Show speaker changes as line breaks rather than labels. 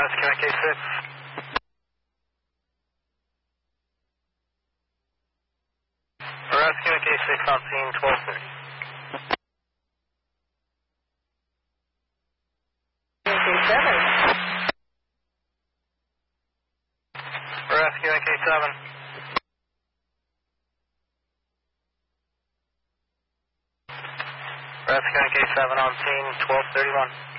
rescuing K6. Rescuing K6 on scene 1230. Rescuing K7. Rescuing K7 on scene 1231.